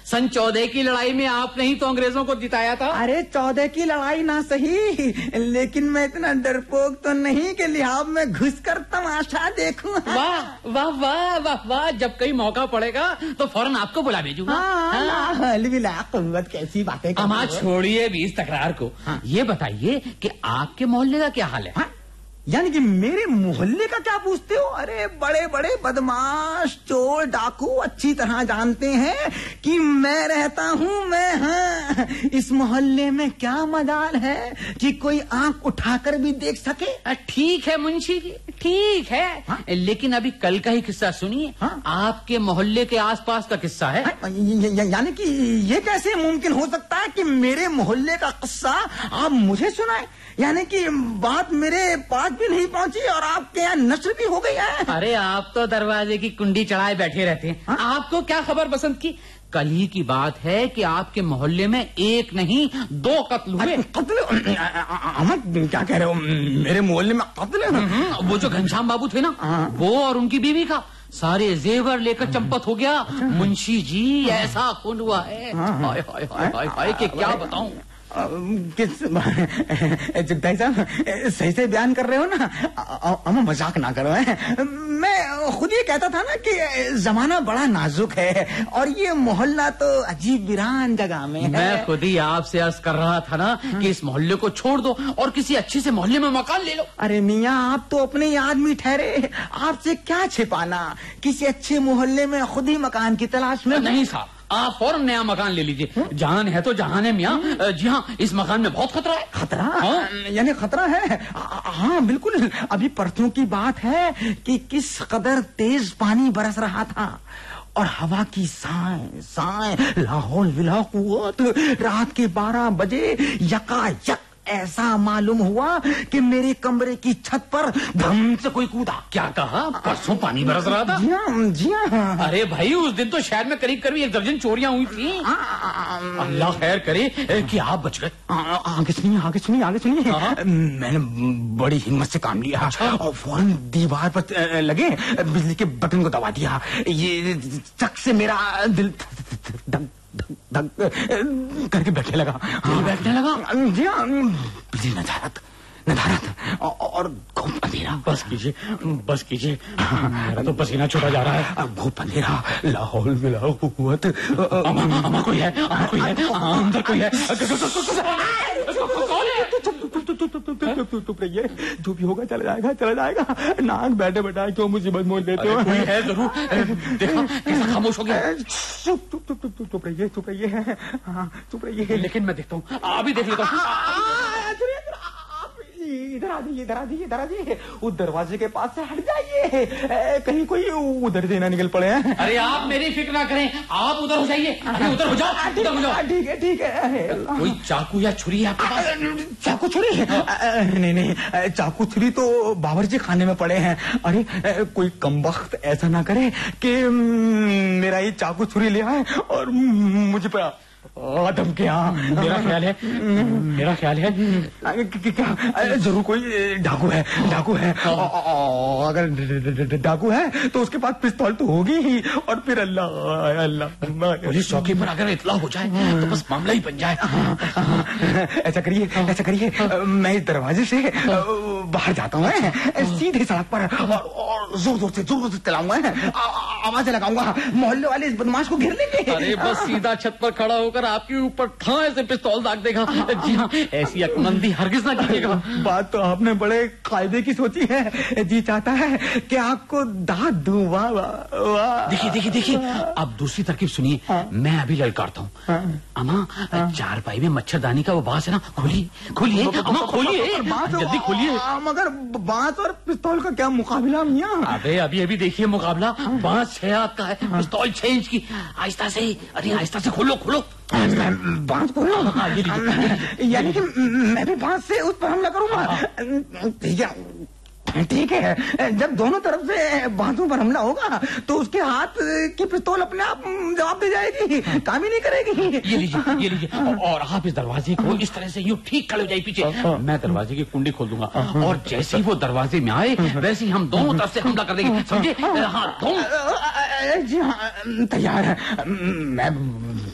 सन 14 की लड़ाई में आपने ही तो अंग्रेजों को जिताया था। अरे 14 की लड़ाई ना सही, लेकिन मैं इतना डरपोक तो नहीं कि लिहाज में घुसकर तमाशा देखूं। वाह वाह वाह वाह वाह, जब कहीं मौका पड़ेगा तो फौरन आपको बुला भेजूंगा। कुव्वत कैसी बातें अमा छोड़िए बीस तकरार को। ये बताइए कि आपके मोहल्ले का क्या हाल है? यानी कि मेरे मोहल्ले का क्या पूछते हो? अरे बड़े बड़े बदमाश चोर डाकू अच्छी तरह जानते हैं कि मैं रहता हूँ। हाँ, इस मोहल्ले में क्या मजाल है कि कोई आंख उठाकर भी देख सके। ठीक है मुंशी जी, ठीक है। लेकिन अभी कल का ही किस्सा सुनिए। आपके मोहल्ले के आसपास का किस्सा है। यानी कि ये कैसे मुमकिन हो सकता है कि मेरे मोहल्ले का किस्सा आप मुझे सुनाए? यानी कि बात मेरे पास भी नहीं पहुंची और आपके यहाँ नष्ट भी हो गई है। अरे आप तो दरवाजे की कुंडी चढ़ाए बैठे रहते हैं। आपको क्या खबर बसंत की? कल ही की बात है कि आपके मोहल्ले में एक नहीं 2 कत्ल हुए। कत्ल? क्या कह रहे हो? मेरे मोहल्ले में कत्ल? वो जो घनश्याम बाबू थे ना, वो और उनकी बीवी का सारे जेवर लेकर चंपत हो गया। मुंशी जी ऐसा खून हुआ है, हाय हाय हाय हाय हाय कि क्या बताऊं। किस जगदाई साहब सही से बयान कर रहे हो ना? हम मजाक ना करो। मैं खुद ये कहता था ना कि जमाना बड़ा नाजुक है और ये मोहल्ला तो अजीब वीरान जगह में है। मैं खुद ही आपसे अर्ज कर रहा था ना कि इस मोहल्ले को छोड़ दो और किसी अच्छे से मोहल्ले में मकान ले लो। अरे मियाँ, आप तो अपने ही आदमी ठहरे, आपसे क्या छिपाना। किसी अच्छे मोहल्ले में खुद ही मकान की तलाश में। नहीं साहब, आप फौरन नया मकान ले लीजिए। जान है तो जहान है मियाँ। जी हाँ, इस मकान में बहुत खतरा है। खतरा? यानी खतरा है? हाँ बिल्कुल। अभी परसों की बात है कि किस कदर तेज पानी बरस रहा था और हवा की साए साए लाहौल विला कुव्वत। रात के 12 बजे यकायक ऐसा मालूम हुआ कि मेरे कमरे की छत पर धम से कोई कूदा। क्या कहा? परसों पानी बरस रहा था? जी हाँ। अरे भाई, उस दिन तो शहर में करीब करीब 1 दर्जन चोरियां हुई थी। अल्लाह खैर करे कि आप बच गए। आगे सुनिए। मैंने बड़ी हिम्मत से काम लिया और फौरन दीवार पर लगे बिजली के बटन को दबा दिया। ये चक से मेरा दिल धक करके बैठने लगा। जी हाँ, बिजली नदारत और खूब अंधेरा। बस कीजिए मेरा तो पसीना छूटा जा रहा है। खूब अंधेरा, लाहौल मिला कुव्वत। अमा कोई है, अंदर कोई है। चुप रहिए, जो भी होगा चला जाएगा। नाक बैठे बैठा क्यों मुसीबत मोल देते हो? कोई है जरूर। देखा कैसा खामोश हो गया। चुप रहिए। लेकिन मैं देखता हूँ, अभी देख लेता हूँ। इधर आ जाइए। उस दरवाजे के पास से हट जाइए, कहीं कोई उधर से ना निकल पड़े हैं। अरे आप मेरी फिक्र ना करें, आप उधर हो जाइए। उधर हो जाओ। ठीक है। कोई चाकू या छुरी है आपके पास? चाकू छुरी? नहीं, चाकू छुरी तो बावर्ची खाने में पड़े हैं। अरे कोई कमबख्त ऐसा ना करे कि मेरा ये चाकू छुरी ले आए और मुझे पर आदम के यहाँ। मेरा ख्याल है क्या जरूर कोई डाकू है। अगर डाकू है तो उसके पास पिस्तौल तो होगी ही। और फिर अल्लाह पुलिस चौकी पर अगर इतला हो जाए तो बस मामला ही बन जाए। ऐसा करिए, मैं इस दरवाजे से बाहर जाता हूँ, सीधे सड़क पर और जोर से चलाऊंगा, आवाज लगाऊंगा। मोहल्ले वाले इस बदमाश को घेर लेंगे। अरे बस सीधा छत पर खड़ा होकर आपके ऊपर ठाए से पिस्तौल दाग देगा। जी हाँ, ऐसी अक्लमंदी हरगिज ना कीजिएगा। बात तो आपने बड़े कायदे की सोची है। जी चाहता है कि आपको दाद दूं। वाह। देखिए अब दूसरी तरकीब सुनिए। मैं अभी ललकारता हूँ। अमा, चारपाई में मच्छरदानी का वो बांस है ना, खोलिए अमा, खोलिए जल्दी खोलिए। मगर बांस और पिस्तौल का क्या मुकाबला मियाँ? अबे अभी देखिए मुकाबला। बांस 6 हाथ का है, पिस्तौल 6 इंच की। आहिस्ता से खोलो। बांस खोलो। यानी कि मैं भी बांस से उस पर हमला करूंगा। ठीक है। जब दोनों तरफ से बांसों पर हमला होगा तो उसके हाथ की पिस्तौल अपने आप जवाब दे जाएगी, काम ही नहीं करेगी। ये लीजिए और आप इस दरवाजे को इस तरह से यूं ठीक खड़े हो जाइए पीछे। मैं दरवाजे की कुंडी खोल दूंगा और जैसे ही वो दरवाजे में आए वैसे ही हम दोनों तरफ से हमला कर देंगे, समझे? हाँ, जी हाँ, तैयार है। मैं